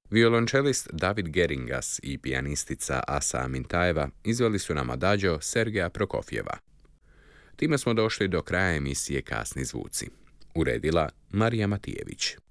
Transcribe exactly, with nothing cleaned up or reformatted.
Violončelist David Geringas i pijanistica Asa Amintajeva izveli su nam adagio Sergeja Prokofjeva. Time smo došli do kraja emisije Kasni zvuci. Uredila Marija Matijević.